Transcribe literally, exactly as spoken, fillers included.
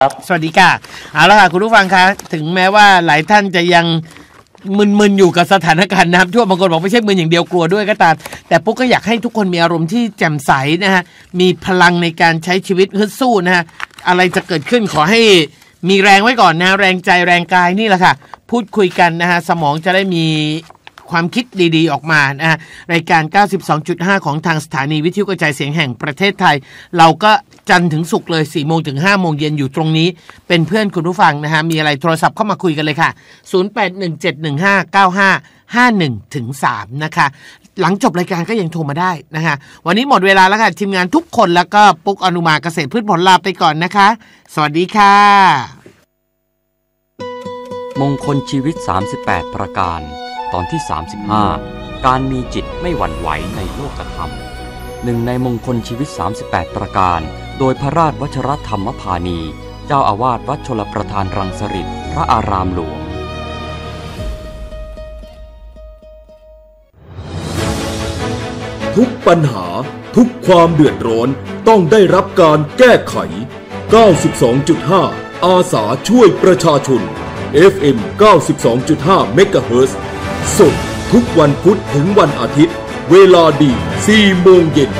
สวัสดีค่ะเอาละค่ะคุณผู้ฟังคะถึงแม้ว่าหลายท่านจะยังมึนๆอยู่กับสถานการณ์น้ำท่วมบางคนบอกไม่ใช่มึนอย่างเดียวกลัวด้วยก็ตามแต่ปุ๊กก็อยากให้ทุกคนมีอารมณ์ที่แจ่มใสนะฮะมีพลังในการใช้ชีวิตฮึดสู้นะฮะอะไรจะเกิดขึ้นขอให้มีแรงไว้ก่อนนะแรงใจแรงกายนี่แหละค่ะพูดคุยกันนะฮะสมองจะได้มีความคิดดีๆออกมานะฮะรายการ เก้าสิบสองจุดห้า ของทางสถานีวิทยุกระจายเสียงแห่งประเทศไทยเราก็จันทร์ถึงศุกร์เลย สี่โมงถึงห้าโมงเย็นอยู่ตรงนี้เป็นเพื่อนคุณผู้ฟังนะฮะมีอะไรโทรศัพท์เข้ามาคุยกันเลยค่ะศูนย์ แปด หนึ่ง เจ็ด หนึ่ง ห้า เก้า ห้า ห้า หนึ่ง ถึง สามนะคะหลังจบรายการก็ยังโทรมาได้นะคะวันนี้หมดเวลาแล้วค่ะทีมงานทุกคนแล้วก็ปุ๊กอนุมาเกษตรพืชผลลาไปก่อนนะคะสวัสดีค่ะมงคลชีวิตสามสิบแปดประการตอนที่สามสิบห้าการมีจิตไม่หวั่นไหวในโลกธรรมหนึ่งในมงคลชีวิตสามสิบแปดประการโดยพระราชวชรธรรมพานีเจ้าอาวาสวัดชลประทานรังสฤษฎ์พระอารามหลวงทุกปัญหาทุกความเดือดร้อนต้องได้รับการแก้ไข เก้าสิบสองจุดห้า อาสาช่วยประชาชน เอฟ เอ็ม เก้าสิบสองจุดห้า เมกะเฮิรตซ์สดทุกวันพุธถึงวันอาทิตย์เวลาดี สี่โมงเย็น